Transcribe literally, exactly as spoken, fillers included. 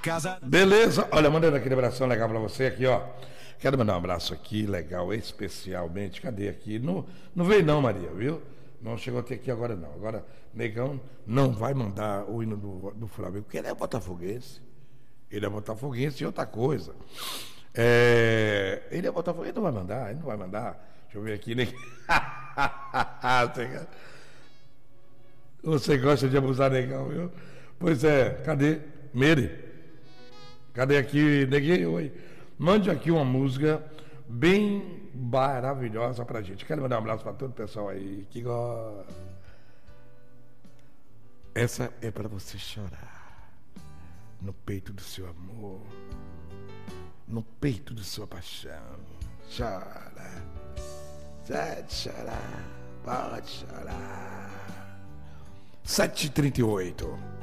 casa. Beleza? Olha, mandando aquele abração legal pra você aqui, ó. Quero mandar um abraço aqui, legal, especialmente. Cadê aqui? Não, não veio não, Maria, viu? Não chegou até aqui agora não. Agora, Negão não vai mandar o hino do, do Flamengo, porque ele é botafoguense. Ele é botafoguense e outra coisa. É, ele é botafoguense, ele não vai mandar, ele não vai mandar. Deixa eu ver aqui, né? Você gosta de abusar, Negão, viu? Pois é, cadê? Mere. Cadê aqui, Neguinho? Oi. Mande aqui uma música bem maravilhosa pra gente. Quero mandar um abraço pra todo o pessoal aí que gosta. Essa é pra você chorar no peito do seu amor, no peito de sua paixão. Chora. Pode chorar. Pode chorar. sete e trinta e oito.